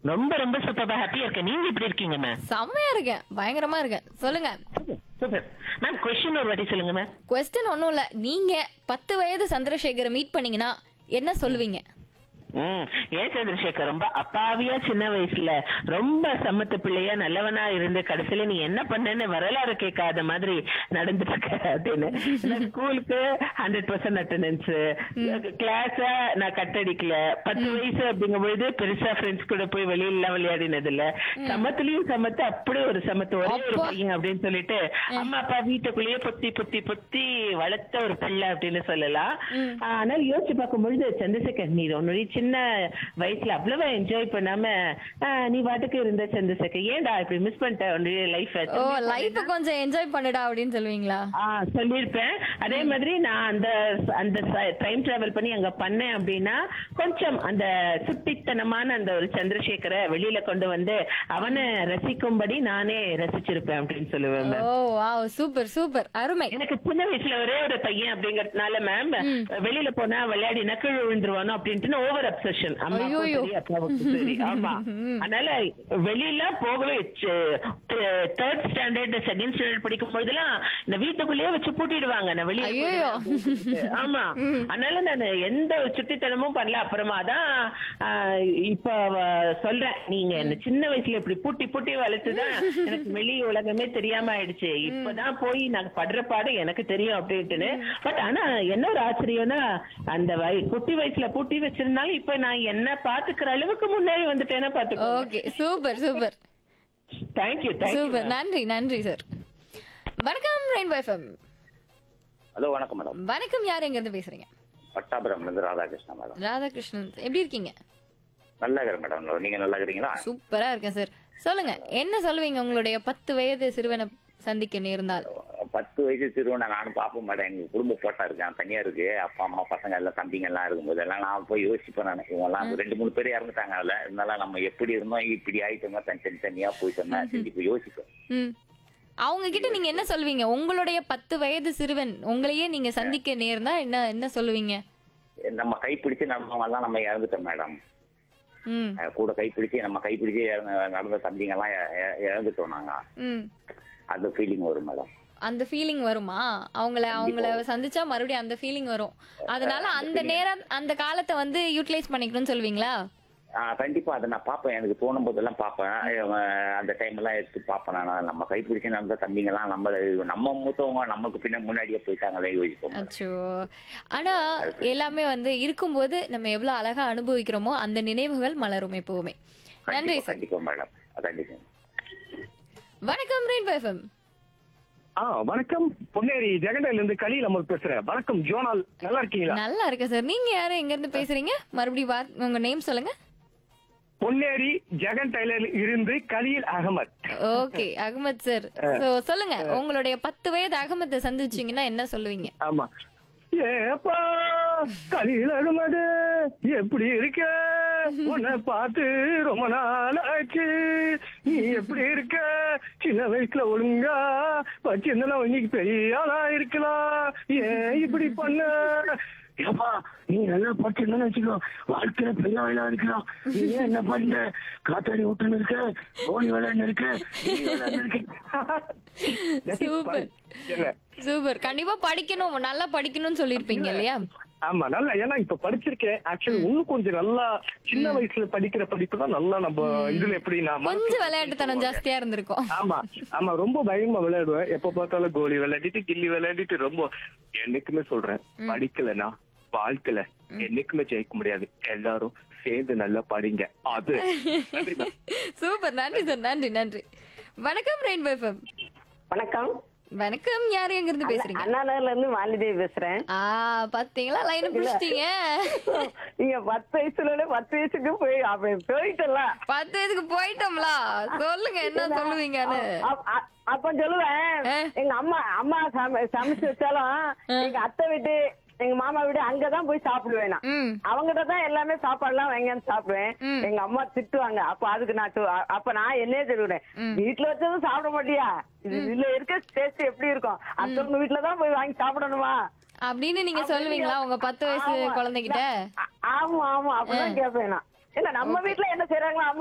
ரொம்ப ரொம்ப சூப்பரா ஹாப்பியா இருக்கேன். நீங்க எப்படி இருக்கீங்க மேம்? செம்மையா இருக்கேன், பயங்கரமா இருக்கேன். சொல்லுங்க. Super ma'am. கொஸ்டின் ஒரு வாட்டி சொல்லுங்க மேம். கொஸ்டின் ஒண்ணும் இல்ல. நீங்க 10 வயது சந்திரசேகரை மீட் பண்ணீங்கன்னா என்ன சொல்லுவீங்க? ஏன் சந்திரசேகர் ரொம்ப அப்பாவியா சின்ன வயசுல ரொம்ப சமத்து பிள்ளையா நல்லவனா இருந்து கடைசியில நீ என்ன பண்ணன்னு வரலாறு கேட்காத மாதிரி நடந்துட்டு இருக்க அப்படின்னு. ஸ்கூலுக்கு 100% அட்டெண்டன்ஸ், கிளாஸ நான் கட்டடிக்கல, 10 வயசு அப்படிங்கும்போது பெருசா ஃப்ரெண்ட்ஸ் கூட போய் வெளியில எல்லாம் விளையாடினது இல்ல. சமத்துலயும் சமத்து, அப்படி ஒரு சமத்து, ஒரே ஒரு பையன் அப்படின்னு சொல்லிட்டு அம்மா அப்பா வீட்டுக்குள்ளேயே பொத்தி பொத்தி பொத்தி வளர்த்த ஒரு பிள்ளை அப்படின்னு சொல்லலாம். ஆனா யோசிச்சு பார்க்கும்பொழுது சந்திரசேகர் நீ உன்னுடைய சின்ன வயசுல அவ்வளவா என்ஜாய் பண்ணாம நீ பாட்டுக்கு இருந்த சந்திரசேகர், ஏன்டா இப்படி மிஸ் பண்ணிட்ட உன்னுடைய லைஃப்? ஓ, லைஃப் கொஞ்சம் என்ஜாய் பண்ணுடா அப்படின்னு சொல்லுவீங்களா? சொல்லியிருப்பேன். அதே மாதிரி நான் அந்த அந்த டைம் டிராவல் பண்ணி அங்க பண்ணேன் அப்படின்னா கொஞ்சம் அந்த சுட்டித்தனமான அந்த ஒரு சந்திரசேகரை வெளியில கொண்டு வந்து அவனை ரசிக்கும்படி நானே ரசிச்சிருப்பேன் அப்படின்னு சொல்லுவேன். ஓ வாவ், சூப்பர் சூப்பர், அருமை. எனக்கு சின்ன வயசுல ஒரே ஒரு பையன் அப்படிங்கறதுனால மேம் வெளியில போனா விளையாடி நக்கல் விழுந்துருவானோ அப்படின்ட்டு ஓவர் அப்சஷன். அம்மாவுக்கும் சரி அப்பாவுக்கும் சரி. ஆமா, அதனால வெளியில போகவே 3rd ஸ்டாண்டர்ட் 2nd ஸ்டாண்டர்ட் படிக்கும் போதெல்லாம் இந்த வீட்டுக்குள்ளேயே வச்சு பூட்டிடுவாங்க. நான் வெளியே ஆமா, அதனால நான் எந்த சுட்டித்தனமும் பண்ணல. அப்புறமா தான் இப்ப சொல்றேன், நீங்க என்ன சின்ன வயசுல இப்படி பூட்டி பூட்டி வளர்த்துதான் எனக்கு வெளி உலகமே தெரியாம ஆயிடுச்சு. இப்பதான் போய் நான் படுற பாடு எனக்கு தெரியும் அப்படின்ட்டுன்னு. பட் ஆனா என்ன ஒரு ஆச்சரியம்னா அந்த குட்டி வயசுல பூட்டி வச்சிருந்தாலும் இப்ப நான் என்ன பாத்துக்கிற அளவுக்கு முன்னாடி வந்துட்டேன்னா பாத்துக்கோ. Okay, super super. Thank you super, நன்றி நன்றி சார். வணக்கம் ரெயின்போ எஃப்எம். ஹலோ, வணக்கம் மேடம். வணக்கம், யார் எங்க இருந்து பேசுறீங்க? பட்டாபுரம் இருந்து ராதாகிருஷ்ணன் மேடம். ராதாகிருஷ்ணன், எப்படி இருக்கீங்க? நல்லா இருக்கிறேன் மேடம். நீங்க நல்லா இருக்கிறீங்களா? சூப்பரா இருக்கேன் சார். சொல்லுங்க, என்ன சொல்லுவீங்க உங்களுடைய 10 வயது சிறுவனை சந்திக்க நேர்ந்தால்? 10 வயசு சிறுவனை நானும் பார்ப்போம் மேடம். எங்க குடும்ப போட்டா இருக்கேன், தனியா இருக்கு. அப்பா அம்மா பசங்க எல்லாம் தம்பிங்க எல்லாம் இருக்கும்போது எல்லாம் நான் போய் யோசிப்பேன். நான் இவங்க எல்லாம் 2-3 பேர் இறந்துட்டாங்க. அதுல இருந்தாலும் நம்ம எப்படி இருந்தோம், இப்படி ஆயிட்டோங்க, தனியா போயிட்டோம்னா இப்போ யோசிப்பேன். அவங்க கிட்ட நீங்க என்ன சொல்லுவீங்க? உங்களுடைய 10 வயது சிறுவன் உங்களையே நீங்க சந்திக்க நேர்ந்தா என்ன என்ன சொல்லுவீங்க? நம்ம கைப்பிடிச்சு நடந்தவங்கலாம் நம்ம இறந்துட்டோம் மேடம். கூட கைப்பிடிச்சு நம்ம கைப்பிடிச்சு நடந்த தம்பிங்க எல்லாம் இறந்துட்டோம் நாங்க. அந்த ஃபீலிங் வரும் மேடம். அந்த ஃபீலிங் வருமா? அவங்கள சந்திச்சா மறுபடியும் அந்த ஃபீலிங் வரும். அதனால அந்த நேரம் அந்த காலத்தை வந்து யூட்டிலைஸ் பண்ணிக்கணும்னு சொல்லுவீங்களா? கண்டிப்பா அதை நான் பார்ப்பேன். எனக்கு தோணும் போதெல்லாம் பார்ப்பேன். அந்த டைம் எல்லாம் எடுத்து பார்ப்பேன். நான் நம்ம கைப்பிடிச்சு நடந்த தம்பிங்கெல்லாம் நம்ம மூத்தவங்க நமக்கு பின்ன முன்னாடியே போயிட்டாங்களே யோசிப்போம். அச்சோ, ஆனா எல்லாமே வந்து இருக்கும்போது நம்ம எவ்வளவு அழகா அனுபவிக்கிறோமோ அந்த நினைவுகள் மலரும் எப்பவுமே. நன்றி சார். கண்டிப்பா மேடம், கண்டிப்பா. வணக்கம் ரெயின்போ எஃப்எம். வணக்கம், பொன்னேரி ஜெகண்டையில இருந்து கலியில் அமர் பேசுறேன். வணக்கம் ஜோனால், நல்லா இருக்கீங்களா? நல்லா இருக்கேன் சார். நீங்க யாரு, எங்க இருந்து பேசுறீங்க? மறுபடியும் உங்க நேம் சொல்லுங்க. பொன்னேரி ஜெகன் டைலர் இருந்து கலியில் அகமத். ஓகே அகமத் சார், சொல்லுங்க, உங்களுடைய 10 வயது அகமத்தை சந்திச்சீங்கன்னா என்ன சொல்லுவீங்க? ஆமா, ஏப்பா கலியில் அகமது எப்படி இருக்க, உன்னை பார்த்து ரொம்ப நாள் ஆச்சு, நீ எப்படி இருக்க, சின்ன வயசுல ஒழுங்கா வச்சிருந்தா இன்னைக்கு பெரிய ஆளா இருக்கலாம், ஏன் இப்படி பண்ண, ஏப்பா நீ நல்லா படிச்சிருந்தா வச்சுக்கோ, வாழ்க்கையில பெரிய ஆளா இருக்கலாம், நீ ஏன் என்ன பண்ண, காத்தாடி விட்டுன்னு இருக்க, ஓடி விளையாண்டு இருக்க. Super super. கண்டிப்பா படிக்கணும், நல்லா படிக்கணும்னு சொல்லிருப்பீங்க இல்லையா? ஆமா, நல்லா. ஏன்னா இப்ப படிச்சிருக்கேன். ஆக்சுவலி இன்னும் கொஞ்சம் நல்லா சின்ன வயசுல படிக்கிற படிப்பு தான் நல்லா. நம்ம இதுல எப்படி கொஞ்சம் விளையாட்டுத்தனம் ஜாஸ்தியா இருந்திருக்கும். ஆமா ஆமா, ரொம்ப பயமா விளையாடுவேன். எப்ப பார்த்தாலும் கோலி விளையாடிட்டு கில்லி விளையாடிட்டு ரொம்ப. என்னைக்குமே சொல்றேன், படிக்கலன்னா வாழ்க்கையில என்னைக்குமே ஜெயிக்க முடியாது. எல்லாரும் சேர்ந்து நல்லா படிங்க. அது சூப்பர், நன்றி சார், நன்றி நன்றி. வணக்கம் ரெயின்போ எஃப்எம். வணக்கம். வணக்கம், யாரு எங்க இருந்து பேசுறீங்க? அண்ணாநகர்ல இருந்து மாலிதேவி பேசுறேன். பாத்தீங்களா, லைன் பிடிச்சிட்டீங்க. நீங்க 10 வயசுல 10 வயசுக்கு போயிட்டல. 10 வயசுக்கு போயிட்டோம்ல, சொல்லுங்க என்ன சொல்லுவீங்கன்னு. அப்ப சொல்லுவேன், எங்க அம்மா சமைச்சு வச்சாலும் எங்க அத்தை வீட்டு எங்க மாமா வீடு அங்கதான் போய் சாப்பிடுவேன். அவங்ககிட்ட தான் எல்லாமே சாப்பாடு எல்லாம் வாங்கன்னு சாப்பிடுவேன். எங்க அம்மா திட்டுவாங்க. அப்ப அதுக்கு நான் என்னையே சொல்லுவேன், வீட்டுல வச்சதும் சாப்பிட மாட்டியா, இதுல இருக்க டேஸ்ட் எப்படி இருக்கும், அடுத்தவங்க வீட்டுலதான் போய் வாங்கி சாப்பிடணுமா அப்படின்னு நீங்க சொல்லுவீங்களா உங்க 10 வயசு குழந்தைகிட்ட? ஆமா ஆமா, அப்படிதான் கேட்பேன். இல்ல நம்ம வீட்டுல என்ன செய்யறாங்களோ